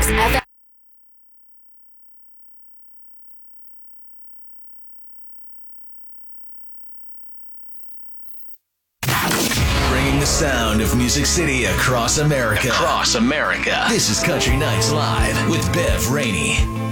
Sirius FM. Bringing the sound of Music City across America. This is Country Nights Live with Bev Rainey.